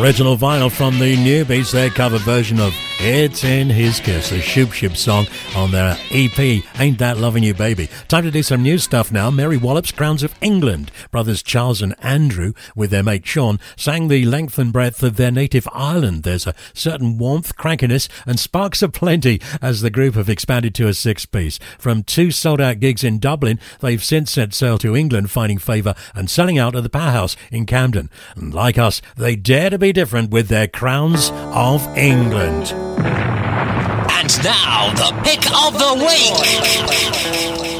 Original vinyl from the Newbies, their cover version of It's in His Kiss, a Shoop Shoop song on their EP, Ain't That Loving You Baby. Time to do some new stuff now. Mary Wallop's Crowns of England. Brothers Charles and Andrew, with their mate Sean, sang the length and breadth of their native Ireland. There's a certain warmth, crankiness and sparks aplenty as the group have expanded to a six-piece. From 2 sold-out gigs in Dublin, they've since set sail to England, finding favour and selling out at the Powerhouse in Camden. And like us, they dare to be different with their Crowns of England. And now, the pick of the week.